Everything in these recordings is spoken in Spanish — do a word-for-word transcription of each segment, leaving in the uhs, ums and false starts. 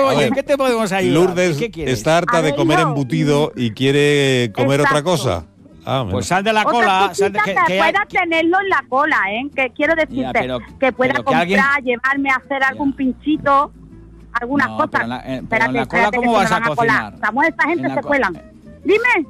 oye, ¿qué te podemos ayudar? Lourdes ¿Qué quieres? está harta de comer embutido y quiere comer Exacto. otra cosa. Ah, pues sal de la cola. Sal de, que, que, que pueda que, tenerlo en la cola, ¿eh? Que quiero decirte ya, pero, que pueda pero que comprar, alguien... llevarme a hacer algún ya. pinchito, algunas no, cosas. Pero en la, eh, espérate, pero en la cola, espérate, ¿cómo vas a cocinar? Samuel, esta gente se cuelan. Dime.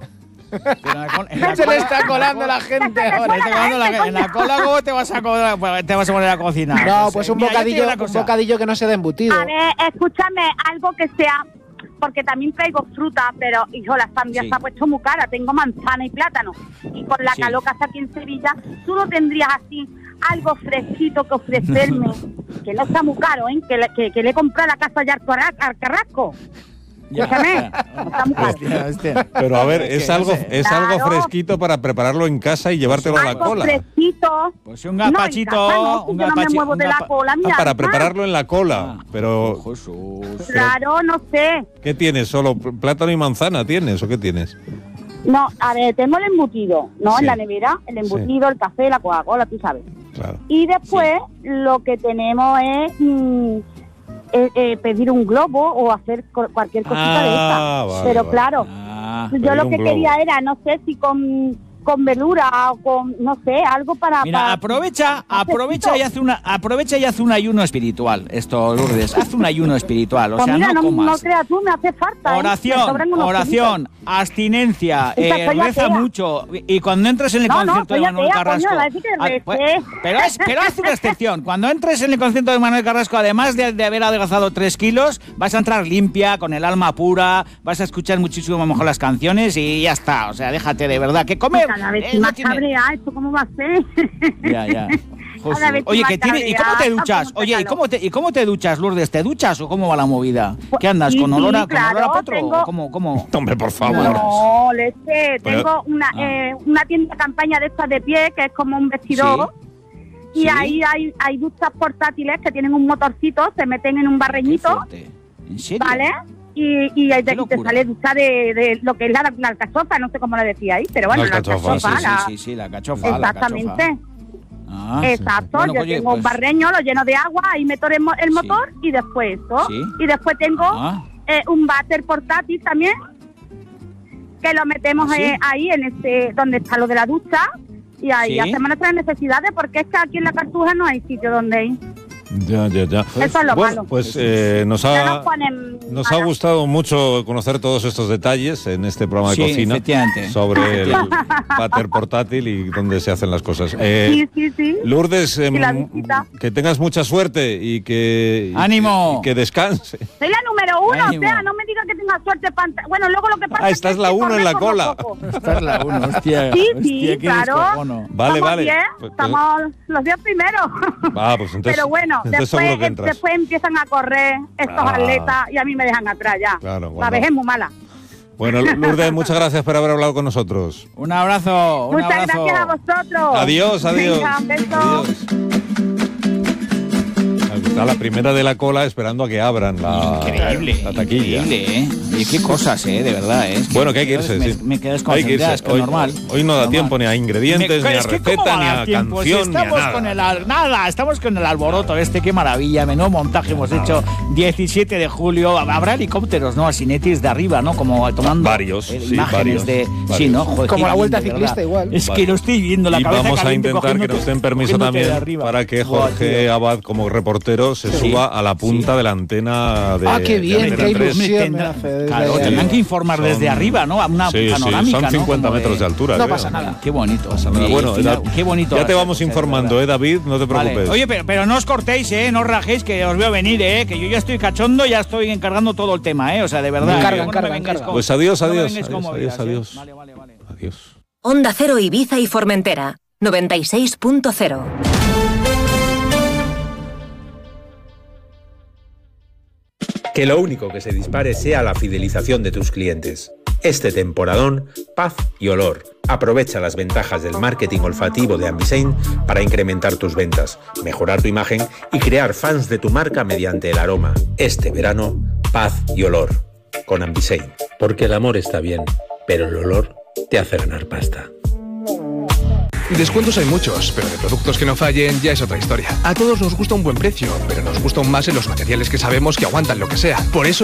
Se le está colando la gente ahora. En la cola, ¿cómo te vas a colar? Te vas a poner a cocinar. No, pues un bocadillo, un bocadillo que no se dé embutido. A ver, escúchame, algo que sea, porque también traigo fruta, pero, hijo, la sandía sí. se ha puesto muy cara. Tengo manzana y plátano. Y con la sí. calor que hace aquí en Sevilla, tú no tendrías así algo fresquito que ofrecerme, que no está muy caro, ¿eh? Que le, que, que le he comprado a la casa de Carrasco. Ya, ya. Hostia, hostia. Pero a ver, es algo es claro. algo fresquito para prepararlo en casa y llevártelo algo a la cola. Fresquito. Pues un gazpachito, no, no, un gazpachito. No me muevo de la cola, ah, para prepararlo en la cola, pero oh, Jesús. Claro, no sé. ¿Qué tienes? ¿Solo plátano y manzana tienes o qué tienes? No, a ver, tengo el embutido, ¿no? Sí. En la nevera, el embutido, sí. el café, la Coca-Cola, tú sabes. Claro. Y después sí. lo que tenemos es mmm, Eh, eh, pedir un globo o hacer co- cualquier cosita ah, de esta. Vale, pero vale. claro, ah, yo lo que quería era, no sé si con con verdura o con, no sé, algo para... Mira, para, aprovecha, aprovecha y hace una aprovecha y hace un ayuno espiritual, esto, Lourdes, haz un ayuno espiritual, o pues sea, mira, no, no comas. No creas tú, me hace falta. Oración, ¿eh? oración, peditos. abstinencia, eh, reza mucho, y cuando entres en el no, concierto no, de Manuel atea, Carrasco... Coño, que ah, pues, pero, es, pero haz una excepción, cuando entres en el concierto de Manuel Carrasco, además de, de haber adelgazado tres kilos, vas a entrar limpia, con el alma pura, vas a escuchar muchísimo mejor las canciones y ya está, o sea, déjate de verdad, que comer... Cada vez eh, más no tiene... cabrea, ¿esto cómo va a ser? Ya, ya. Oye, que tiene, ¿y cómo te duchas? Oye, ¿y cómo te, ¿y cómo te duchas, Lourdes? ¿Te duchas o cómo va la movida? ¿Qué andas? Sí, ¿Con olor a, sí, claro, con olor a potro? tengo... ¿Cómo, cómo? Hombre, por favor. No, leche. Pero... Tengo una, ah. eh, una tienda de campaña de estas de pie, que es como un vestidor. Sí. Y ¿sí? ahí hay, hay duchas portátiles que tienen un motorcito, se meten en un barreñito. ¿En serio? ¿Vale? Y, y, y te sale ducha de, de lo que es la, la alcachofa, no sé cómo lo decía ahí, pero bueno, la la alcachofa. alcachofa. Sí, la... sí, sí, sí, la alcachofa. Exactamente. La alcachofa. Ah, Exacto, bueno, yo oye, tengo pues... un barreño, lo lleno de agua, ahí meto el, el motor sí. y después esto. ¿Sí? Y después tengo ah. eh, un váter portátil también, que lo metemos ¿Ah, sí? eh, ahí en este donde está lo de la ducha, y ahí ¿Sí? hacemos nuestras necesidades, porque es que aquí en la Cartuja no hay sitio donde ir. Ya, ya, ya. Eso es lo bueno, malo. Pues eh, nos ha, nos ponen nos ha gustado mucho conocer todos estos detalles en este programa de sí, cocina sobre el váter portátil y dónde se hacen las cosas. Eh, sí, sí, sí. Lourdes, eh, que tengas mucha suerte y que ¡ánimo! Y que descanse. Soy la número uno, ¡ánimo! O sea, no me digas que tenga suerte. Panta- bueno, luego lo que pasa ah, es estás que la uno en la cola. Estás la uno, hostia. Sí, hostia, sí, claro. Vale, estamos vale. Diez, pues, estamos los diez primeros. Ah, pues entonces, pero bueno, entonces después, seguro que entras. después empiezan a correr estos ah. atletas y a mí me dejan atrás ya. Claro, bueno. La vejez es muy mala. Bueno, Lourdes, muchas gracias por haber hablado con nosotros. Un abrazo. Un muchas abrazo. gracias a vosotros. Adiós, adiós. Venga, un beso. Adiós. Está la primera de la cola esperando a que abran la, increíble, la taquilla. Increíble, ¿eh? Y qué cosas, ¿eh? De verdad, ¿eh? Es que bueno, que hay que irse, me, sí. Me quedé desconcentrada, es que hoy, normal. Hoy no da normal. tiempo ni a ingredientes, me, ni a receta, ni a tiempo? canción, si ni a estamos nada. Con el, nada, estamos con el alboroto este, qué maravilla, menudo montaje hemos nada. hecho. diecisiete de julio, habrá helicópteros, ¿no? Asinetis de arriba, ¿no? Como tomando varios, eh, sí, imágenes varios, de... varios. Sí, ¿no? Joder, como la vuelta bien, ciclista igual. Es vale. que lo estoy viendo, la y cabeza vamos a caliente, intentar que nos den permiso también para que Jorge Abad, como reportero, se sí. suba a la punta sí. de la antena de Ah, qué bien, qué ilusión me hace. Claro, tendrán que informar son, desde arriba, ¿no? A una sí, panorámica, sí, son cincuenta ¿no? metros de, de altura. No creo. pasa nada. Qué bonito. Pasa nada. Bueno, final, da, qué bonito. Ya te vamos informando, ¿eh, David? No te preocupes. Vale. Oye, pero, pero no os cortéis, ¿eh? No os rajéis, que os veo venir, ¿eh? Que yo ya estoy cachondo, ya estoy encargando todo el tema, ¿eh? O sea, de verdad. Cargan, cargan, cargan. Pues adiós, adiós. No adiós, adiós, vidas, adiós. ¿eh? Vale, vale, vale. Adiós. Onda Cero Ibiza y Formentera, noventa y seis punto cero. Que lo único que se dispare sea la fidelización de tus clientes. Este temporadón, paz y olor. Aprovecha las ventajas del marketing olfativo de Ambisein para incrementar tus ventas, mejorar tu imagen y crear fans de tu marca mediante el aroma. Este verano, paz y olor. Con Ambisein. Porque el amor está bien, pero el olor te hace ganar pasta. Descuentos hay muchos, pero de productos que no fallen ya es otra historia. A todos nos gusta un buen precio, pero nos gusta aún más en los materiales que sabemos que aguantan lo que sea. Por eso